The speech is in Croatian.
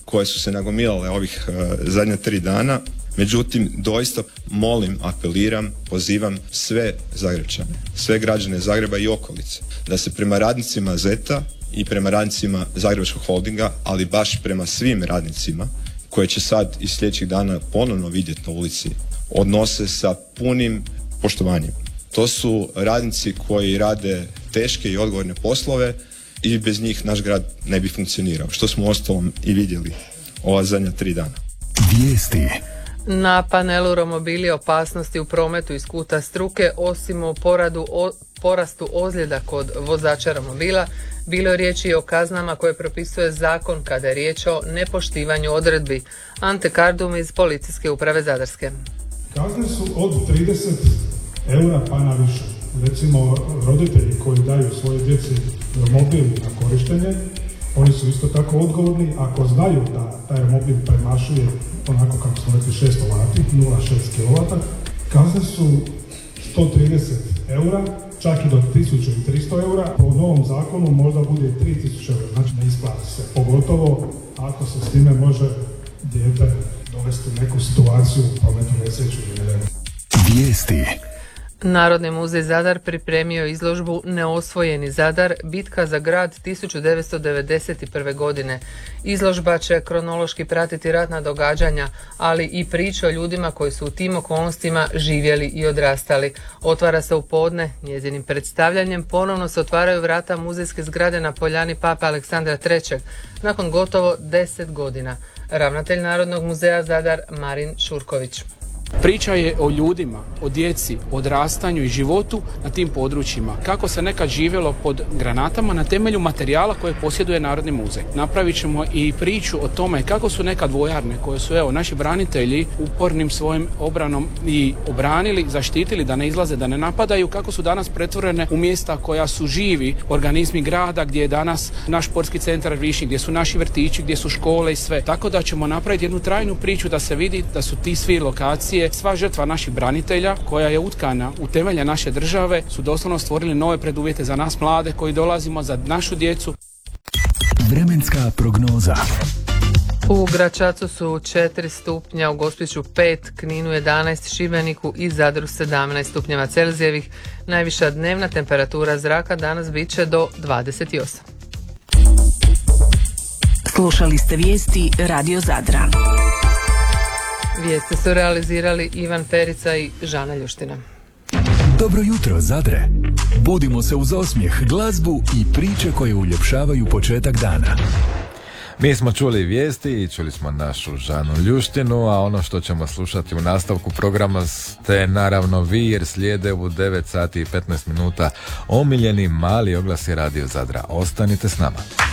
koje su se nagomilale ovih zadnja 3 dana. Međutim, doista molim, apeliram, pozivam sve Zagrepčane, sve građane Zagreba i okolice da se prema radnicima ZET-a i prema radnicima Zagrebačkog holdinga, ali baš prema svim radnicima koje će sad iz sljedećih dana ponovno vidjeti na ulici, odnose sa punim poštovanjem. To su radnici koji rade teške i odgovorne poslove i bez njih naš grad ne bi funkcionirao, što smo uostalom i vidjeli ova zadnja 3 dana. Vijesti. Na panelu romobili opasnosti u prometu iz kuta struke, osim o porastu ozljeda kod vozača romobila, bilo je riječi i o kaznama koje propisuje zakon kada je riječ o nepoštivanju odredbi. Ante Kardum iz Policijske uprave Zadarske. Kazne su od 30 eura pa na više. Recimo, roditelji koji daju svoje djeci romobil na korištenje, oni su isto tako odgovorni ako znaju da taj romobil premašuje onako kako smo rekli 600 vati, 0,6 kW, kazne su 130 eura, čak i do 1300 eura. Po novom zakonu možda bude 3000 eura, znači ne isplati se. Pogotovo ako se s time može dijete dovesti u neku situaciju, prometnu nesreću ili ne. Vijesti. Narodni muzej Zadar pripremio izložbu Neosvojeni Zadar, bitka za grad 1991. godine. Izložba će kronološki pratiti ratna događanja, ali i priče o ljudima koji su u tim okolnostima živjeli i odrastali. Otvara se u podne, njezinim predstavljanjem ponovno se otvaraju vrata muzejske zgrade na Poljani Pape Aleksandra III. Nakon gotovo 10 godina. Ravnatelj Narodnog muzeja Zadar Marin Šurković. Priča je o ljudima, o djeci, o odrastanju i životu na tim područjima. Kako se nekad živjelo pod granatama na temelju materijala koje posjeduje Narodni muzej. Napravit ćemo i priču o tome kako su nekad vojarne koje su naši branitelji upornim svojim obranom i obranili, zaštitili da ne izlaze, da ne napadaju, kako su danas pretvorene u mjesta koja su živi organizmi grada, gdje je danas naš športski centar Višnjik, gdje su naši vrtići, gdje su škole i sve. Tako da ćemo napraviti jednu trajnu priču da se vidi da su ti svi lokacije sva žrtva naših branitelja koja je utkana u temelje naše države su doslovno stvorili nove preduvjete za nas mlade koji dolazimo, za našu djecu. Vremenska prognoza. U Gračacu su 4 stupnja, u Gospiću 5, Kninu 11, Šibeniku i Zadru 17 stupnjeva Celzijevih. Najviša dnevna temperatura zraka danas bit će do 28. Slušali ste vijesti Radio Zadra. Vijesti su realizirali Ivan Perica i Žana Ljuština. Dobro jutro, Zadre. Budimo se uz osmijeh, glazbu i priče koje uljepšavaju početak dana. Mi smo čuli vijesti i čuli smo našu Žanu Ljuštinu, a ono što ćemo slušati u nastavku programa ste naravno vi, jer slijede u 9 sati i 15 minuta omiljeni mali oglasi Radio Zadra. Ostanite s nama.